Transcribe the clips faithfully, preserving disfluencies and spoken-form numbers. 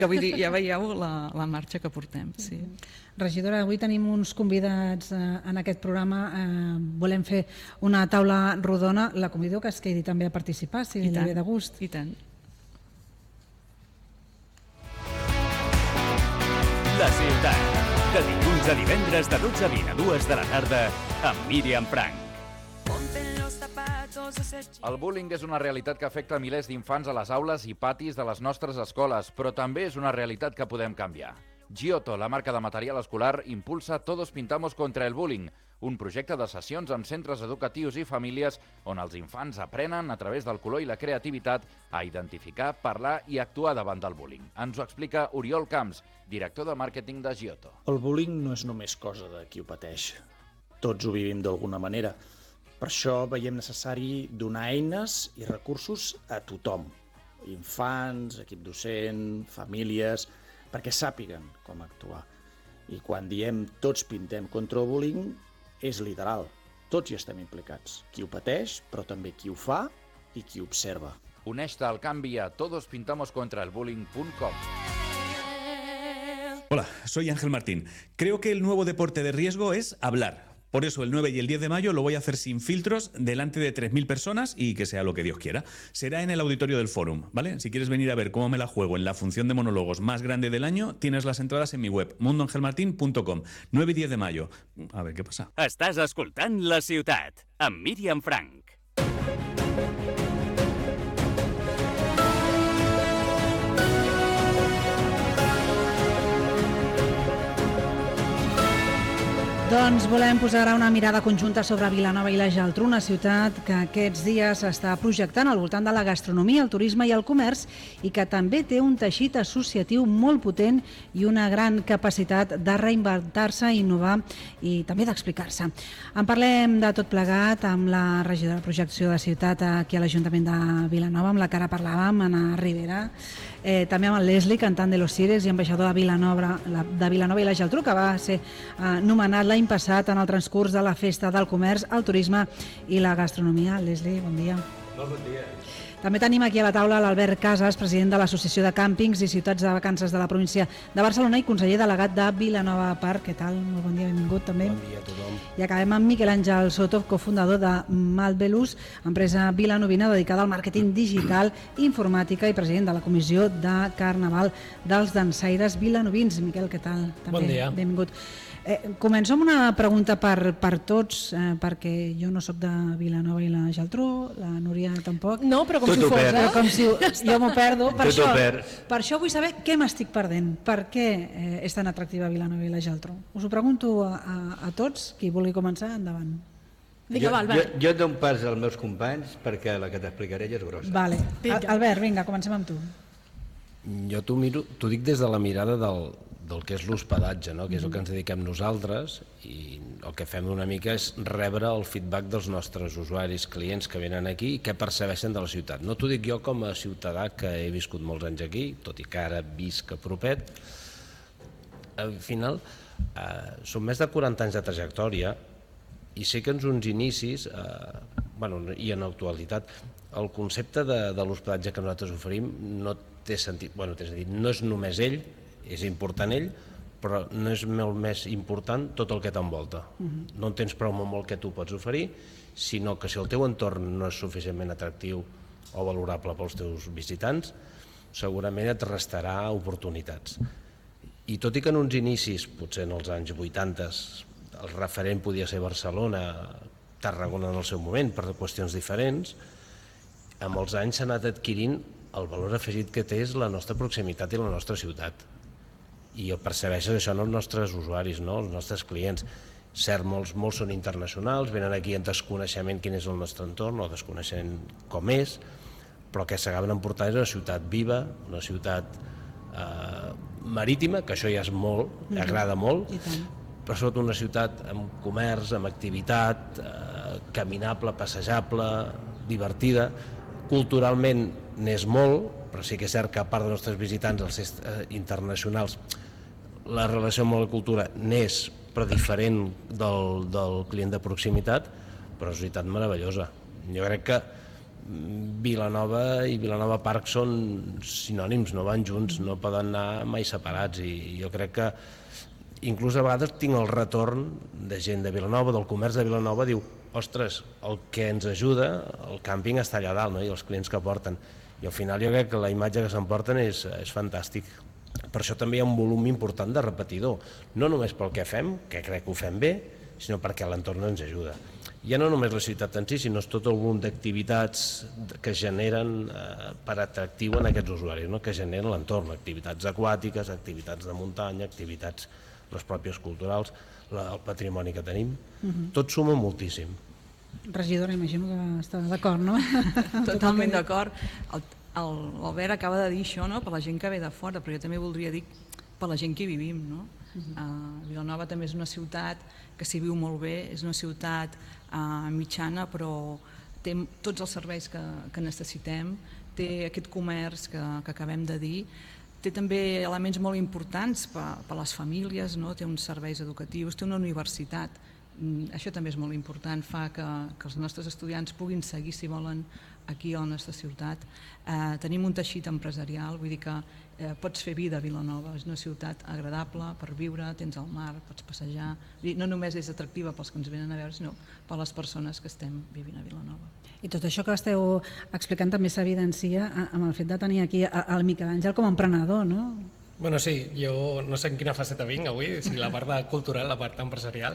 Que vull dir, ja veieu la, la marxa que portem. Sí. Regidora, avui tenim uns convidats eh, en aquest programa. Eh, volem fer una taula rodona. La convido que es quedi també a participar, si li ve de gust. I tant. La ciutat, de dilluns a divendres de dotze a vint a dues de la tarda, amb Míriam Frank. El bullying és una realitat que afecta milers d'infants a les aules i patis de les nostres escoles, però també és una realitat que podem canviar. Giotto, la marca de material escolar, impulsa Todos Pintamos contra el Bullying, un projecte de sessions amb centres educatius i famílies on els infants aprenen, a través del color i la creativitat, a identificar, parlar i actuar davant del bullying. Ens ho explica Oriol Camps, director de màrqueting de Giotto. El bullying no és només cosa de qui ho pateix. Tots ho vivim d'alguna manera. Per això veiem necessari donar eines i recursos a tothom. Infants, equip docent, famílies, perquè sàpiguen com actuar. I quan diem tots pintem contra el bullying, és literal. Tots hi estem implicats. Qui ho pateix, però també qui ho fa i qui observa. Uneix-te al canvi a todos pintamos contra el bullying punt com. Hola, soy Ángel Martín. Creo que el nuevo deporte de riesgo es hablar. Por eso el nueve y el diez de mayo lo voy a hacer sin filtros, delante de tres mil personas y que sea lo que Dios quiera. Será en el auditorio del Fórum, ¿vale? Si quieres venir a ver cómo me la juego en la función de monólogos más grande del año, tienes las entradas en mi web, mundo ángel martín punto com. nueve y diez de mayo. A ver, ¿qué pasa? Estàs escoltant La Ciutat, amb Míriam Frank. Doncs volem posar ara una mirada conjunta sobre Vilanova i la Geltrú, una ciutat que aquests dies s'està projectant al voltant de la gastronomia, el turisme i el comerç i que també té un teixit associatiu molt potent i una gran capacitat de reinventar-se, innovar i també d'explicar-se. En parlem de tot plegat amb la regidora de projecció de ciutat aquí a l'Ajuntament de Vilanova, amb la que ara parlàvem, Anna Rivera, eh, també amb el Leslie, cantant de Los Cires i ambaixador de Vilanova, de Vilanova i la Geltrú, que va ser eh, nomenat l'any passat en el transcurs de la Festa del Comerç, el Turisme i la Gastronomia. Leslie, bon dia. Molt bon dia. També tenim aquí a la taula l'Albert Casas, president de l'Associació de Càmpings i Ciutats de Vacances de la província de Barcelona i conseller delegat de Vilanova Park. Què tal? Molt bon dia, benvingut també. Bon dia a tothom. I acabem amb Miquel Àngel Soto, cofundador de Malbelus, empresa vilanovina dedicada al màrqueting digital, informàtica i president de la Comissió de Carnaval dels Dansaires Vilanovins. Miquel, què tal? També bon dia. Benvingut. Eh, començo amb una pregunta per, per tots, eh, perquè jo no sóc de Vilanova i la Geltrú, la Núria tampoc. No, però com tu si fos, perds. eh? Com si jo m'ho perdo. Per Tu això, perds. per això vull saber què m'estic perdent. Per què eh, és tan atractiva Vilanova i la Geltrú? Us ho pregunto a, a, a tots. Qui vulgui començar, endavant. Vinga, jo, va, jo, Albert. jo et dono un pas als meus companys perquè la que t'explicaré ja és grossa. Vale. Vinga. Albert, vinga, comencem amb tu. Jo t'ho miro, t'ho dic des de la mirada del, del que és l'hospedatge, no? Que és el que ens dediquem nosaltres, i el que fem una mica és rebre el feedback dels nostres usuaris, clients que venen aquí i què percebeixen de la ciutat. No t'ho dic jo com a ciutadà que he viscut molts anys aquí, tot i que ara visc a propet. Al final, eh, són més de quaranta anys de trajectòria i sé que en uns inicis, eh, bueno, i en l'actualitat, el concepte de, de l'hospedatge que nosaltres oferim no té sentit, bueno, té sentit, no és només ell, és important ell, però no és molt més important tot el que t'envolta. Uh-huh. No entens prou molt el que tu pots oferir, sinó que si el teu entorn no és suficientment atractiu o valorable pels teus visitants, segurament et restarà oportunitats. I tot i que en uns inicis, potser en els anys vuitanta, el referent podia ser Barcelona, Tarragona en el seu moment, per qüestions diferents, amb els anys s'ha anat adquirint el valor afegit que té és la nostra proximitat i la nostra ciutat. I el percebeixes això en els nostres usuaris, no? Els nostres clients. Cert, molts, molts són internacionals, venen aquí en desconeixement quin és el nostre entorn, o desconeixent com és, però que s'acaben emportant és una ciutat viva, una ciutat eh, marítima, que això ja és molt, mm-hmm. agrada molt, però sobretot una ciutat amb comerç, amb activitat, eh, caminable, passejable, divertida. Culturalment n'és molt, però sí que és cert que a part dels nostres visitants, els eh, internacionals, la relació amb la cultura n'és, però diferent del, del client de proximitat, però és una ciutat meravellosa. Jo crec que Vilanova i Vilanova Park són sinònims, no van junts, no poden anar mai separats, i jo crec que inclús a vegades tinc el retorn de gent de Vilanova, del comerç de Vilanova, diu, ostres, el que ens ajuda, el càmping està allà dalt, no? I els clients que porten. I al final jo crec que la imatge que s'emporten és, és fantàstic. Per això també hi ha un volum important de repetidor, no només pel que fem, que crec que ho fem bé, sinó perquè l'entorn ens ajuda. Ja no només la ciutat en si, sinó tot el volum d'activitats que generen eh, per atractiu en aquests usuaris, no? Que generen l'entorn, activitats aquàtiques, activitats de muntanya, activitats les pròpies culturals, la, el patrimoni que tenim, uh-huh. Tot suma moltíssim. Regidora, imagino que està d'acord, no? Totalment d'acord. L'Albert acaba de dir això, no? Per la gent que ve de fora, però jo també voldria dir per la gent que hi vivim, no? Uh-huh. uh, Vilanova també és una ciutat que s'hi viu molt bé, és una ciutat uh, mitjana, però té tots els serveis que, que necessitem, té aquest comerç que, que acabem de dir, té també elements molt importants per, per les famílies, no? Té uns serveis educatius, té una universitat. Això també és molt important, fa que, que els nostres estudiants puguin seguir, si volen, aquí a la nostra ciutat. Eh, tenim un teixit empresarial, vull dir que eh, pots fer vida a Vilanova, és una ciutat agradable per viure, tens el mar, pots passejar. Vull dir, no només és atractiva pels que ens venen a veure, sinó per les persones que estem vivint a Vilanova. I tot això que esteu explicant també s'evidencia amb el fet de tenir aquí el Miquel Àngel com a emprenedor, no? Bueno, sí, jo no sé en quina faceta vinc avui, si la part cultural, la part empresarial,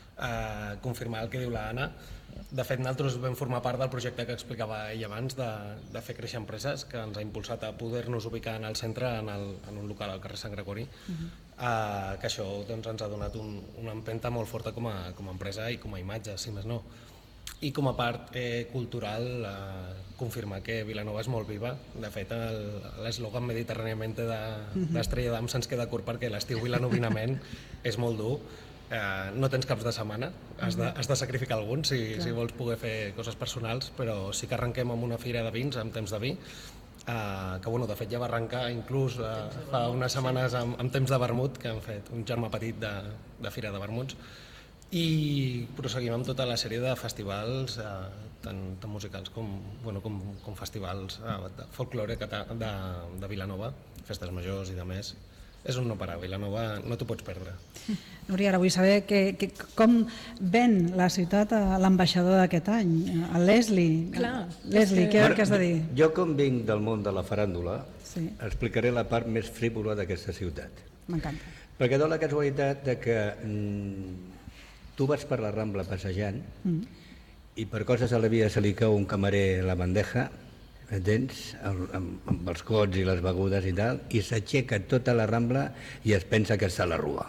eh, confirmar el que diu l'Anna. De fet, nosaltres vam formar part del projecte que explicava ell abans de, de fer créixer empreses, que ens ha impulsat a poder-nos ubicar en el centre, en, el, en un local al carrer Sant Gregori, uh-huh. eh, que això doncs, ens ha donat un, una empenta molt forta com a, com a empresa i com a imatge, si més no. I com a part eh, cultural, eh, confirmar que Vilanova és molt viva. De fet, l'eslògan mediterràniamente d'Estrella d'Am se'ns queda curt perquè l'estiu vilanovinament és molt dur. Eh, no tens caps de setmana, has de, has de sacrificar alguns si, si vols poder fer coses personals, però sí que arrenquem amb una fira de vins, amb temps de vi, eh, que bueno, de fet ja va arrencar inclús eh, fa unes setmanes amb, amb temps de vermut, que han fet un germà petit de, de fira de vermuts. I proseguim amb tota la sèrie de festivals, eh, tant, tant musicals com, bueno, com, com festivals eh, de folklore de, de, de Vilanova, festes majors i de més. És un no parar, Vilanova no t'ho pots perdre. Núria, ara vull saber que, que, com ven la ciutat a l'ambaixador d'aquest any, el Leslie. Clar. Leslie, què, què has de dir? Jo, com vinc del món de la faràndula, sí. explicaré la part més frívola d'aquesta ciutat. M'encanta. Perquè dona la casualitat de que mm, tu vas per la Rambla passejant mm. i per coses a la vida se li cau un camarer la bandeja, entens? Amb, amb els cots i les begudes i tal, i s'aixeca tota la Rambla i es pensa que està a la Rua.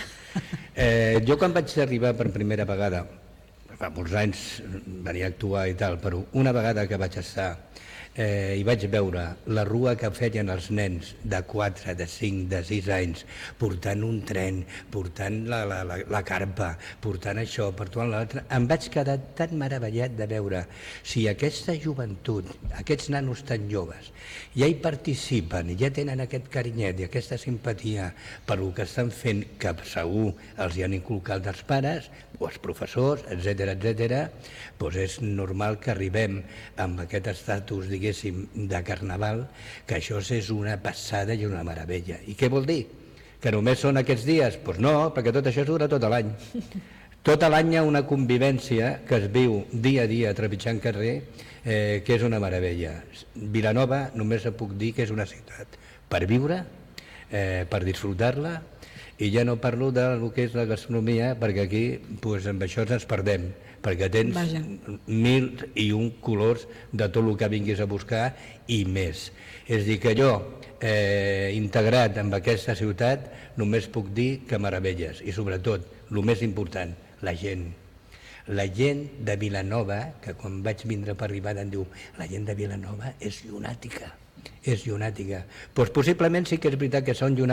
Eh, jo quan vaig arribar per primera vegada, fa molts anys venia a actuar i tal, però una vegada que vaig estar eh, i vaig veure la rua que feien els nens de quatre, de cinc, de sis anys, portant un tren, portant la, la, la, la carpa, portant això, portant l'altre, em vaig quedar tan meravellat de veure si aquesta joventut, aquests nanos tan joves, ja hi participen, ja tenen aquest carinyet i aquesta simpatia per el que estan fent, que segur els hi han inculcat els pares, o els professors, etcètera, etcètera, doncs és normal que arribem amb aquest estatus, diguéssim, de carnaval, que això és una passada i una meravella. I què vol dir? Que només són aquests dies? Doncs no, perquè tot això dura tot l'any. Tot l'any hi ha una convivència que es viu dia a dia trepitjant carrer, eh, que és una meravella. Vilanova només puc dir que és una ciutat per viure, eh, per disfrutar-la, i ja no parlo del que és la gastronomia, perquè aquí pues, amb això ens perdem, perquè tens Vaja. mil i un colors de tot el que vinguis a buscar i més. És a dir, que jo, eh, integrat amb aquesta ciutat, només puc dir que meravelles, i sobretot, el més important, la gent. La gent de Vilanova, que quan vaig vindre per arribar em diu, la gent de Vilanova és llunàtica, és llunàtica. Doncs possiblement sí que és veritat que són llunàtica,